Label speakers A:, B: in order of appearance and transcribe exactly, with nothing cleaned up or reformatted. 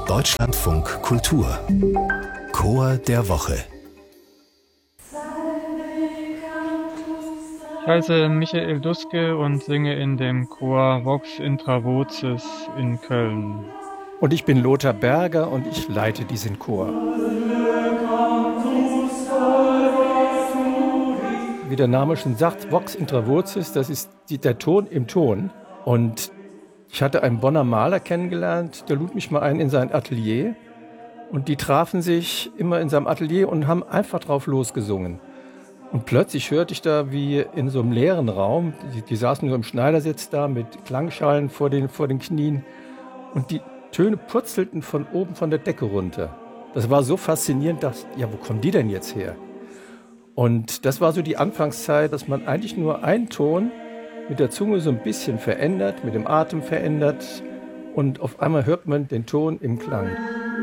A: Deutschlandfunk Kultur Chor der Woche.
B: Ich heiße Michael Duske und singe in dem Chor Vox Intra Voces in Köln.
C: Und ich bin Lothar Berger und ich leite diesen Chor. Wie der Name schon sagt, Vox Intra Voces, das ist die, der Ton im Ton. Und ich hatte einen Bonner Maler kennengelernt, der lud mich mal ein in sein Atelier. Und die trafen sich immer in seinem Atelier und haben einfach drauf losgesungen. Und plötzlich hörte ich da, wie in so einem leeren Raum, die, die saßen nur im Schneidersitz da mit Klangschalen vor den, vor den Knien. Und die Töne purzelten von oben von der Decke runter. Das war so faszinierend, dass, ja, wo kommen die denn jetzt her? Und das war so die Anfangszeit, dass man eigentlich nur einen Ton mit der Zunge so ein bisschen verändert, mit dem Atem verändert. Und auf einmal hört man den Ton im Klang.